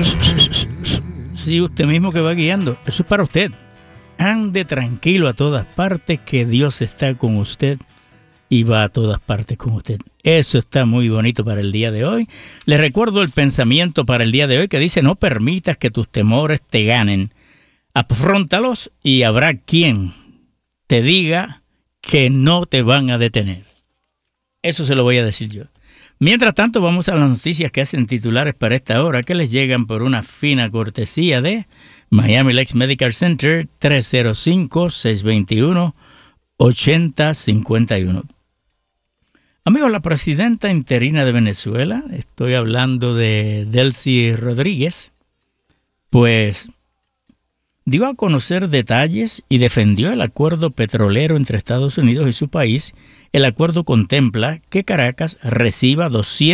Sí, usted mismo que va guiando. Eso es para usted. Ande tranquilo a todas partes, que Dios está con usted y va a todas partes con usted. Eso está muy bonito para el día de hoy. Le recuerdo el pensamiento para el día de hoy que dice: no permitas que tus temores te ganen. Afróntalos y habrá quien te diga que no te van a detener. Eso se lo voy a decir yo. Mientras tanto, vamos a las noticias que hacen titulares para esta hora, que les llegan por una fina cortesía de Miami Lakes Medical Center, 305-621-8051. Amigos, la presidenta interina de Venezuela, estoy hablando de Delcy Rodríguez, pues dio a conocer detalles y defendió el acuerdo petrolero entre Estados Unidos y su país. El acuerdo contempla que Caracas reciba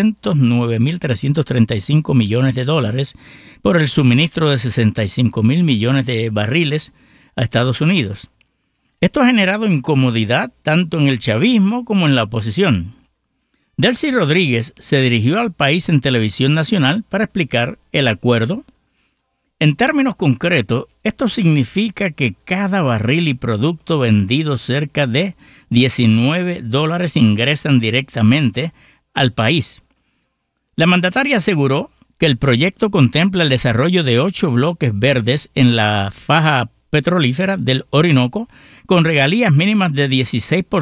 $209.335 millones por el suministro de 65.000 millones de barriles a Estados Unidos. Esto ha generado incomodidad tanto en el chavismo como en la oposición. Delcy Rodríguez se dirigió al país en televisión nacional para explicar el acuerdo. En términos concretos, esto significa que cada barril y producto vendido cerca de $19 ingresan directamente al país. La mandataria aseguró que el proyecto contempla el desarrollo de 8 bloques verdes en la faja petrolífera del Orinoco con regalías mínimas de 16%